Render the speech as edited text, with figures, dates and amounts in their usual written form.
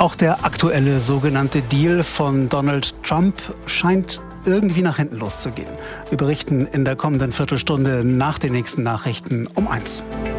Auch der aktuelle sogenannte Deal von Donald Trump scheint irgendwie nach hinten loszugehen. Wir berichten in der kommenden Viertelstunde nach den nächsten Nachrichten um 1.